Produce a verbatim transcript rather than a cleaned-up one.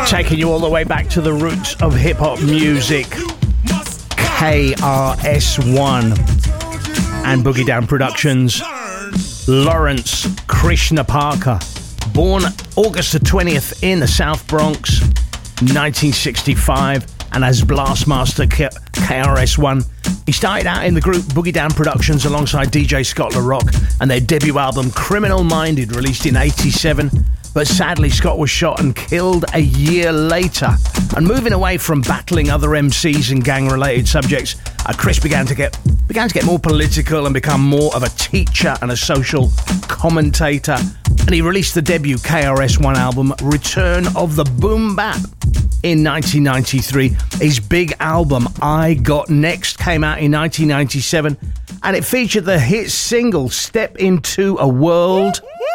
Taking you all the way back to the roots of hip-hop music, K R S One and Boogie Down Productions. Lawrence Krishna Parker, born August the twentieth in the South Bronx, nineteen sixty-five, and as Blastmaster K R S One, he started out in the group Boogie Down Productions alongside D J Scott LaRock, and their debut album Criminal Minded, released in eighty-seven. But sadly, Scott was shot and killed a year later. And moving away from battling other M Cs and gang-related subjects, uh, Chris began to get began to get more political and become more of a teacher and a social commentator. And he released the debut K R S One album, Return of the Boom Bap, in nineteen ninety-three. His big album, I Got Next, came out in nineteen ninety-seven, and it featured the hit single, Step Into a World